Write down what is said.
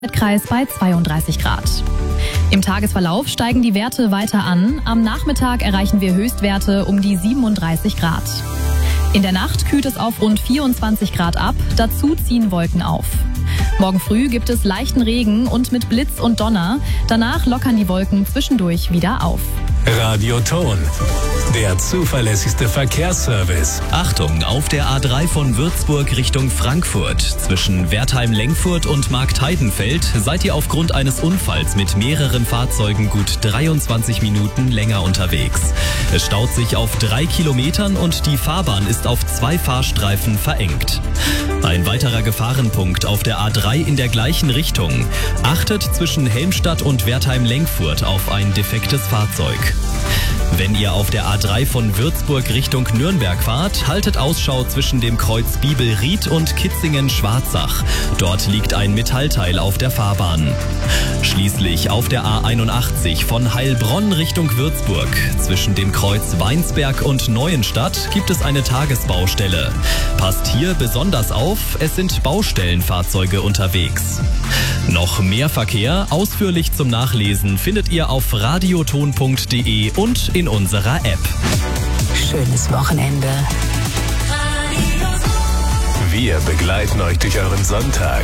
Kreis bei 32 Grad. Im Tagesverlauf steigen die Werte weiter an. Am Nachmittag erreichen wir Höchstwerte um die 37 Grad. In der Nacht kühlt es auf rund 24 Grad ab, dazu ziehen Wolken auf. Morgen früh gibt es leichten Regen und mit Blitz und Donner. Danach lockern die Wolken zwischendurch wieder auf. Radioton, der zuverlässigste Verkehrsservice. Achtung, auf der A3 von Würzburg Richtung Frankfurt. Zwischen Wertheim-Lengfurt und Marktheidenfeld seid ihr aufgrund eines Unfalls mit mehreren Fahrzeugen gut 23 Minuten länger unterwegs. Es staut sich auf 3 Kilometern und die Fahrbahn ist auf 2 Fahrstreifen verengt. Ein weiterer Gefahrenpunkt auf der A3 in der gleichen Richtung. Achtet zwischen Helmstadt und Wertheim-Lengfurt auf ein defektes Fahrzeug. Wenn ihr auf der A3 von Würzburg Richtung Nürnberg fahrt, haltet Ausschau zwischen dem Kreuz Biebel-Ried und Kitzingen-Schwarzach. Dort liegt ein Metallteil auf der Fahrbahn. Schließlich auf der A81 von Heilbronn Richtung Würzburg. Zwischen dem Kreuz Weinsberg und Neuenstadt gibt es eine Tagesbaustelle. Passt hier besonders auf, es sind Baustellenfahrzeuge unterwegs. Noch mehr Verkehr, ausführlich zum Nachlesen, findet ihr auf radioton.de und in unserer App. Schönes Wochenende. Wir begleiten euch durch euren Sonntag.